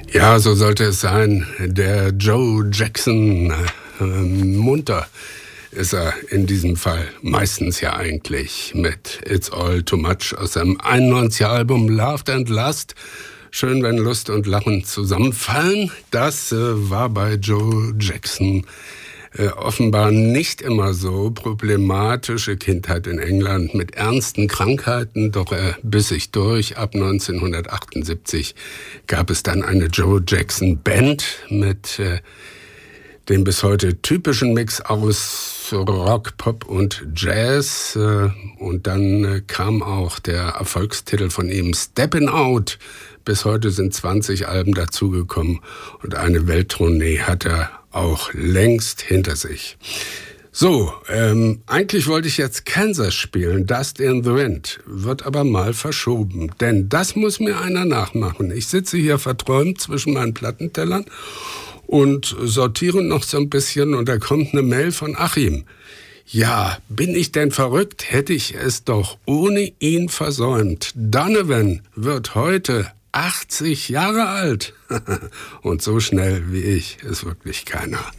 Ja, so sollte es sein. Der Joe Jackson, munter ist er in diesem Fall. Meistens ja eigentlich mit It's All Too Much aus seinem 91er Album Loved and Lust. Schön, wenn Lust und Lachen zusammenfallen. Das war bei Joe Jackson offenbar nicht immer so. Problematische Kindheit in England mit ernsten Krankheiten, doch er biss sich durch. Ab 1978 gab es dann eine Joe Jackson Band mit dem bis heute typischen Mix aus Rock, Pop und Jazz. Und dann kam auch der Erfolgstitel von ihm, Steppin' Out. Bis heute sind 20 Alben dazugekommen und eine Welttournee hat er auch längst hinter sich. So, eigentlich wollte ich jetzt Kansas spielen, Dust in the Wind, wird aber mal verschoben, denn das muss mir einer nachmachen. Ich sitze hier verträumt zwischen meinen Plattentellern und sortiere noch so ein bisschen und da kommt eine Mail von Achim. Ja, bin ich denn verrückt? Hätte ich es doch ohne ihn versäumt. Donovan wird heute 80 Jahre alt. Und so schnell wie ich ist wirklich keiner.